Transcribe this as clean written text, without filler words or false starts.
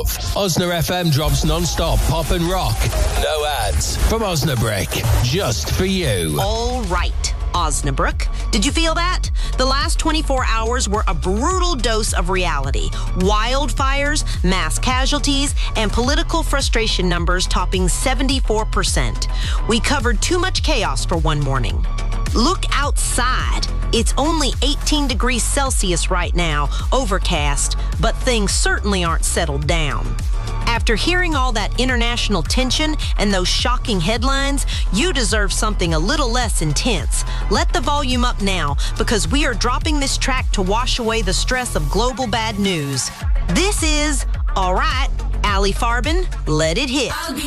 of. Osna FM drops non-stop pop and rock. No ads. From Osnabrück. Just for you. All right, Osnabrück. Did you feel that? The last 24 hours were a brutal dose of reality. Wildfires, mass casualties, and political frustration numbers topping 74%. We covered too much chaos for one morning. Look outside. It's only 18 degrees Celsius right now, overcast, but things certainly aren't settled down. After hearing all that international tension and those shocking headlines, you deserve something a little less intense. Let the volume up now, because we are dropping this track to wash away the stress of global bad news. This is All Right, Ali Farben, let it hit.